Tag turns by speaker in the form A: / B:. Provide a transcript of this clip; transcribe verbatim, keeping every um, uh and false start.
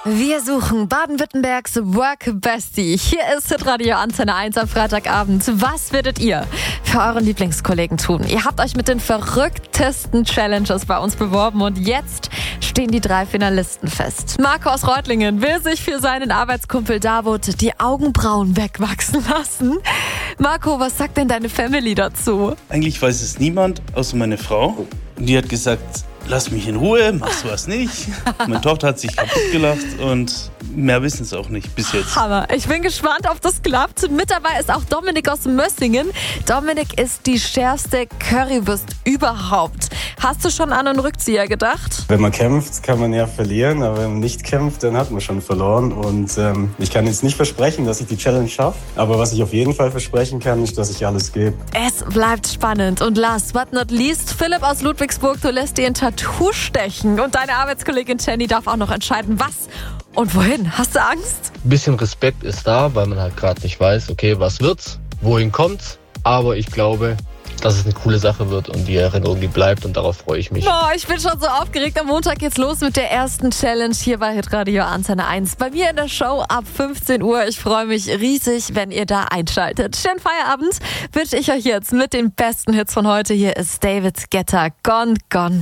A: Wir suchen Baden-Württembergs Work Bestie. Hier ist Hitradio Antenne eins am Freitagabend. Was werdet ihr für euren Lieblingskollegen tun? Ihr habt euch mit den verrücktesten Challenges bei uns beworben und jetzt stehen die drei Finalisten fest. Marco aus Reutlingen will sich für seinen Arbeitskumpel Davut die Augenbrauen wegwachsen lassen. Marco, was sagt denn deine Family dazu?
B: Eigentlich weiß es niemand, außer meine Frau. Und die hat gesagt, lass mich in Ruhe, mach sowas nicht. Meine Tochter hat sich kaputt gelacht und mehr wissen es auch nicht bis jetzt.
A: Hammer. Ich bin gespannt, ob das klappt. Mit dabei ist auch Dominik aus Mössingen. Dominik ist die schärfste Currywurst überhaupt. Hast du schon an einen Rückzieher gedacht?
C: Wenn man kämpft, kann man ja verlieren, aber wenn man nicht kämpft, dann hat man schon verloren. Und ähm, ich kann jetzt nicht versprechen, dass ich die Challenge schaffe, aber was ich auf jeden Fall versprechen kann, ist, dass ich alles gebe.
A: Es bleibt spannend. Und last but not least, Philipp aus Ludwigsburg, du lässt dir ein Tattoo stechen. Und deine Arbeitskollegin Jenny darf auch noch entscheiden, was und wohin. Hast du Angst?
D: Ein bisschen Respekt ist da, weil man halt gerade nicht weiß, okay, was wird's, wohin kommt's. Aber ich glaube, dass es eine coole Sache wird und die Erinnerung, die bleibt, und darauf freue ich mich.
A: Oh, ich bin schon so aufgeregt. Am Montag geht's los mit der ersten Challenge hier bei Hitradio Antenne eins. Bei mir in der Show ab fünfzehn Uhr. Ich freue mich riesig, wenn ihr da einschaltet. Schönen Feierabend wünsche ich euch jetzt mit den besten Hits von heute. Hier ist David Guetta, Gone, Gone.